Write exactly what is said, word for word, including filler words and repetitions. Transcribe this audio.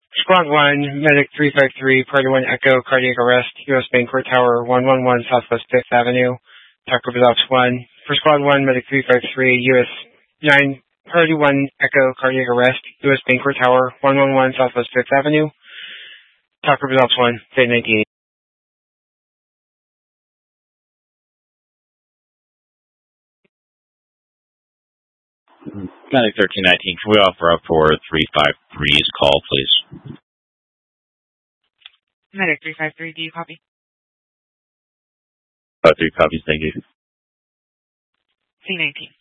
Squad one, Medic three five three, Party one Echo, cardiac arrest, U S Bancorp Tower, one one one Southwest fifth Avenue, Tucker Results one. For Squad one, Medic three five three, U S nine, Party one Echo, cardiac arrest, U S Bancorp Tower, one one one Southwest fifth Avenue, Tucker Results one, Fate nineteen. Medic thirteen nineteen, can we offer up for three five three's call, please? Medic three five three, do you copy? Uh, three copies, thank you. C nineteen.